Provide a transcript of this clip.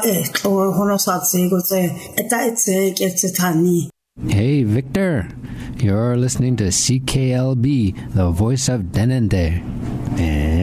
Hey, Victor. You're listening to CKLB, the voice of Denente.